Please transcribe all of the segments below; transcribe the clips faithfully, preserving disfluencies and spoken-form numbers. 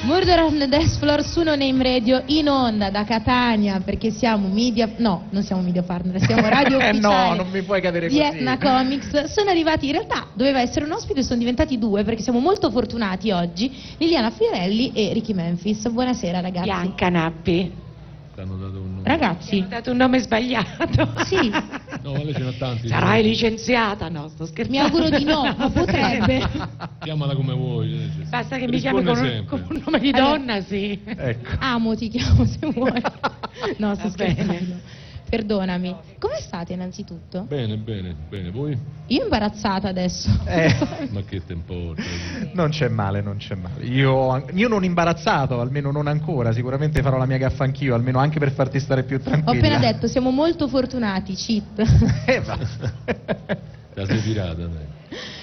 Murder on the Dance Floor su No Name Radio, in onda da Catania, perché siamo media, no, non siamo media partner, siamo radio eh ufficiale. no, non mi puoi cadere di così. Etna Comics. Sono arrivati, in realtà doveva essere un ospite, sono diventati due, perché siamo molto fortunati oggi, Liliana Fiorelli e Ricky Memphis. Buonasera ragazzi. Bianca Nappi. Hanno dato un nome. Ragazzi, Hanno dato un nome sbagliato. sì, No, ma lei ce n'ha tanti. Sarai licenziata? No, sto scherzando. mi auguro di no, ma potrebbe. Chiamala come vuoi. eh, Basta che mi chiami risponde con un, sempre. con un nome di Allora- donna, sì. Ecco. Amo, ti chiamo se vuoi. No, sto Va bene. scherzando. Perdonami. Come state innanzitutto? Bene, bene, bene. Voi? Io imbarazzata adesso. Eh, Ma che tempo. non c'è male, non c'è male. Io, io non imbarazzato, almeno non ancora, sicuramente farò la mia gaffa anch'io, almeno anche per farti stare più Ho tranquilla. appena detto, siamo molto fortunati, cheat. Eh, va. La sei tirata, dai.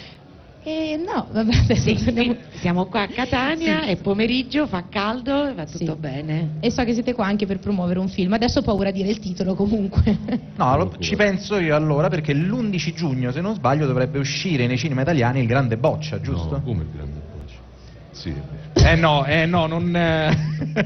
E no, vabbè, adesso Sì, torniamo- sì, siamo qua a Catania, è pomeriggio, fa caldo e va tutto Sì. bene. E so che siete qua anche per promuovere un film. Adesso ho paura a dire il titolo comunque. No, lo- ci penso io allora, perché l'undici giugno, se non sbaglio, dovrebbe uscire nei cinema italiani Il Grande Boccia, giusto? No, come il grande boccia? Sì, è vero. Eh no, eh no, non, eh,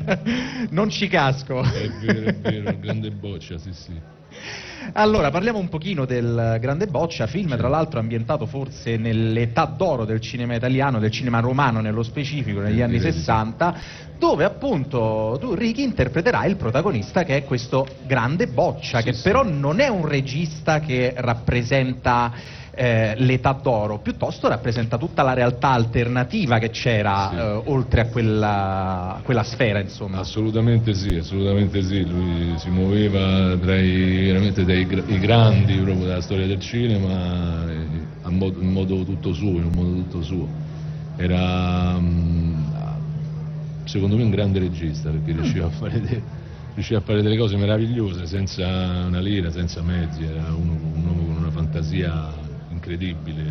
non ci casco. È vero, è vero, il grande boccia, sì, sì. Allora, parliamo un pochino del Grande Boccia, film tra l'altro ambientato forse nell'età d'oro del cinema italiano, del cinema romano nello specifico, negli Eh, anni direi di sì. sessanta, dove appunto tu, Ricky, interpreterai il protagonista che è questo Grande Boccia, Sì, che sì. però non è un regista che rappresenta eh, l'età d'oro, piuttosto rappresenta tutta la realtà alternativa che c'era Sì. eh, oltre a quella, a quella sfera, insomma. Assolutamente sì, assolutamente sì. Lui si muoveva tra i, veramente dai gra- i grandi proprio della storia del cinema, eh, a modo- in modo tutto suo, in un modo tutto suo. Era mm, secondo me un grande regista, perché riusciva a fare, de- riusciva a fare delle cose meravigliose senza una lira, senza mezzi. Era uno, un uomo con una fantasia incredibile,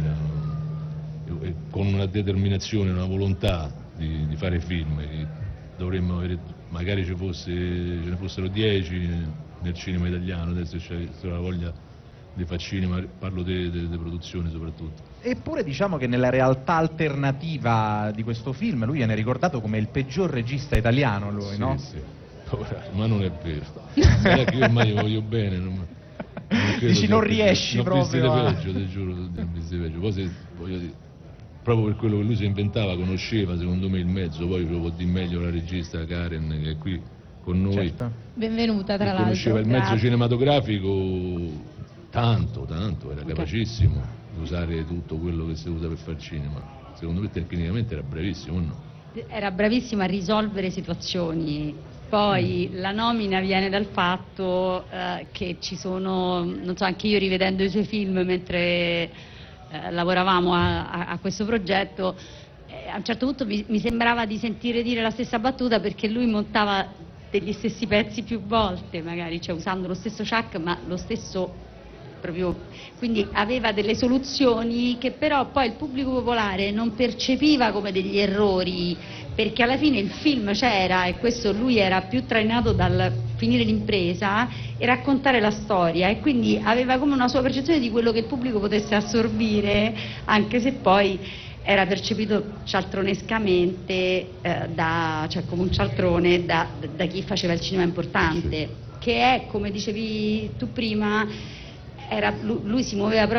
era- e con una determinazione, una volontà di, di fare film. Che dovremmo avere, magari ci fosse, ce ne fossero dieci nel cinema italiano. Adesso c'è la voglia di fare cinema, parlo di produzione soprattutto. Eppure diciamo che nella realtà alternativa di questo film lui viene ricordato come il peggior regista italiano, lui, Sì, no? sì. Poveraccio, ma non è vero. Guarda che io ormai gli voglio bene. Non, non credo Dici, sia non così. riesci ne ho visti proprio di a- peggio, ti giuro, ne ho visti di peggio. Poi se, voglio dire, proprio per quello che lui si inventava, conosceva secondo me il mezzo, poi lo può dire meglio la regista Karen che è qui con noi. Certo. Benvenuta tra Che l'altro. conosceva il mezzo Grazie. cinematografico tanto, tanto, era capacissimo di usare tutto quello che si usa per fare cinema. Secondo me tecnicamente era bravissimo, no? Era bravissimo a risolvere situazioni. Poi la nomina viene dal fatto eh, che ci sono, non so, anche io rivedendo i suoi film mentre eh, lavoravamo a, a- a questo progetto, eh, a un certo punto mi, mi sembrava di sentire dire la stessa battuta, perché lui montava degli stessi pezzi più volte, magari, cioè usando lo stesso chuck ma lo stesso proprio, quindi aveva delle soluzioni che però poi il pubblico popolare non percepiva come degli errori, perché alla fine il film c'era e questo lui era più trainato dal finire l'impresa e raccontare la storia, e quindi aveva come una sua percezione di quello che il pubblico potesse assorbire, anche se poi era percepito cialtronescamente eh, da, cioè come un cialtrone da, da chi faceva il cinema importante, che è, come dicevi tu prima, era, lui, lui si muoveva proprio